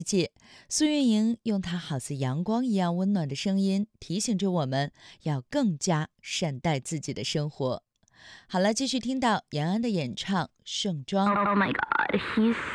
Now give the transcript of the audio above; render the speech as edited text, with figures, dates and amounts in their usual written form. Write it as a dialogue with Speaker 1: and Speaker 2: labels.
Speaker 1: 界。苏运莹用她好似阳光一样温暖的声音，提醒着我们要更加善待自己的生活。好了，继续听到杨安的演唱《盛装》。
Speaker 2: Oh my God, he's